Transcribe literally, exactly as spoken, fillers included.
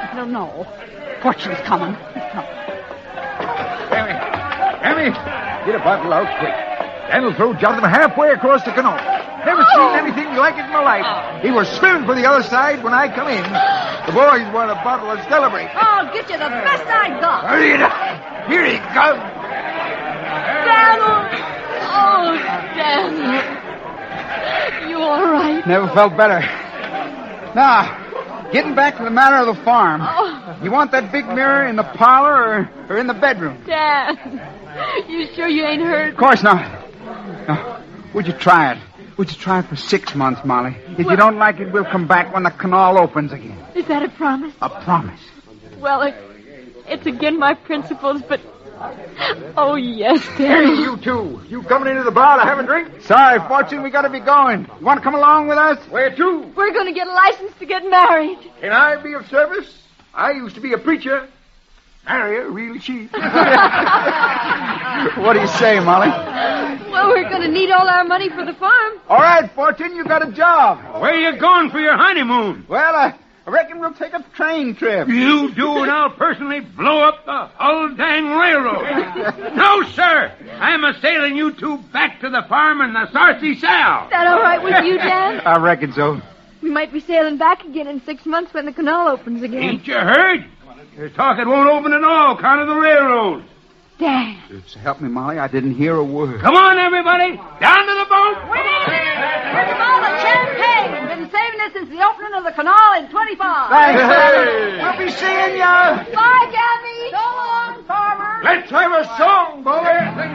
No, no. Fortune's coming. He's coming. Sammy, Sammy, get a bottle out quick. That'll throw Jonathan halfway across the canal. Never Oh. seen anything like it in my life. He was swimming for the other side when I come in. The boys want a bottle to celebrate. I'll get you the best I got. Hurry it up. Here he comes. Daniel! Oh, Daniel. You all right? Never felt better. Now, getting back to the matter of the farm. Oh, You want that big mirror in the parlor or, or in the bedroom? Dan. You sure you ain't hurt? Of course not. Now, would you try it? Would you try it for six months, Molly? If you don't like it, we'll come back when the canal opens again. Is that a promise? A promise. Well, it, it's again my principles, but... Oh, yes, Hey, Daniel. you two. You coming into the bar to have a drink? Sorry, Fortune, we gotta be going. You want to come along with us? Where to? We're going to get a license to get married. Can I be of service? I used to be a preacher. Marry her real cheap. What do you say, Molly? Well, we're going to need all our money for the farm. All right, Fortune, you got a job. Where you going for your honeymoon? Well, I, I reckon we'll take a train trip. You do, and I'll personally blow up the whole dang railroad. No, sir. I'm a sailing you two back to the farm in the Sarcy Sal. Is that all right with you, Dan? I reckon so. We might be sailing back again in six months when the canal opens again. Ain't you heard? They're talking it won't open at all, count of the railroad. Dan. So help me, Molly, I didn't hear a word. Come on, everybody. Down to the boat. Here's a bottle of champagne. Been saving it since the opening of the canal in twenty-five. Thanks. Hey. We'll be seeing ya. Bye, Gabby. So long, farmer. Let's have a song, boy.